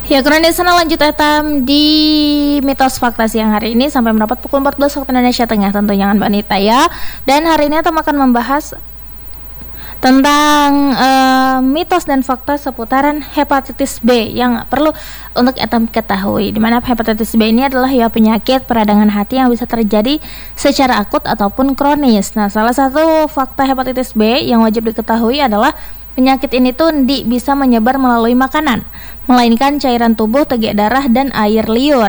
Ya, kurang sana lanjut etam di mitos fakta siang hari ini sampai mendapat pukul 14 waktu Indonesia Tengah tentunya dengan Mbak Nita ya. Dan hari ini etam akan membahas tentang mitos dan fakta seputaran hepatitis B yang perlu untuk etam ketahui. Di mana hepatitis B ini adalah ya penyakit peradangan hati yang bisa terjadi secara akut ataupun kronis. Nah, salah satu fakta hepatitis B yang wajib diketahui adalah penyakit ini tuh bisa menyebar melalui makanan, melainkan cairan tubuh, tegak darah, dan air liur.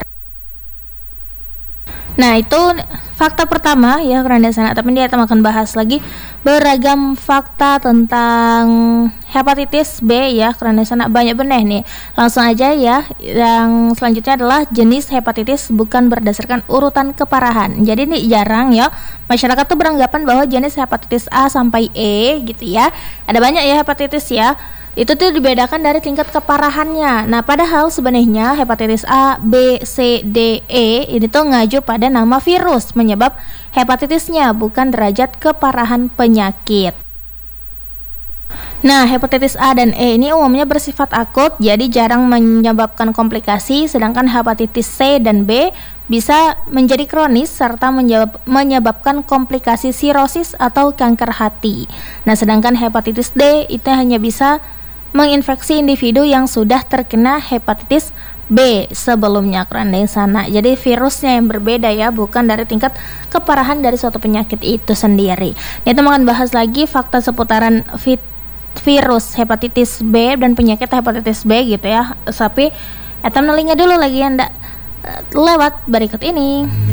Nah, itu fakta pertama ya karena sana. Tapi dia akan bahas lagi beragam fakta tentang hepatitis B ya karena sana banyak bener nih. Langsung aja ya. Yang selanjutnya adalah jenis hepatitis bukan berdasarkan urutan keparahan. Jadi ini jarang ya masyarakat tuh beranggapan bahwa jenis hepatitis A sampai E gitu ya. Ada banyak ya hepatitis ya. Itu tuh dibedakan dari tingkat keparahannya. Nah, padahal sebenarnya hepatitis A, B, C, D, E ini tuh ngacu pada nama virus menyebab hepatitisnya, bukan derajat keparahan penyakit. Nah, hepatitis A dan E ini umumnya bersifat akut, jadi jarang menyebabkan komplikasi, sedangkan hepatitis C dan B bisa menjadi kronis serta menyebabkan komplikasi sirosis atau kanker hati. Nah, sedangkan hepatitis D itu hanya bisa menginfeksi individu yang sudah terkena hepatitis B sebelumnya kurang dari sana. Jadi virusnya yang berbeda ya, bukan dari tingkat keparahan dari suatu penyakit itu sendiri. Kita akan bahas lagi fakta seputaran virus hepatitis B dan penyakit hepatitis B gitu ya. Tapi etam nelinga dulu lagi Anda lewat berikut ini.